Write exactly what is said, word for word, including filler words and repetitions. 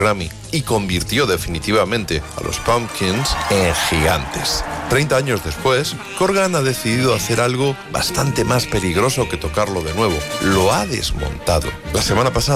Grammy y convirtió definitivamente a los Pumpkins en gigantes. Treinta años después, Corgan ha decidido hacer algo bastante más peligroso que tocarlo de nuevo. Lo ha desmontado. La semana pasada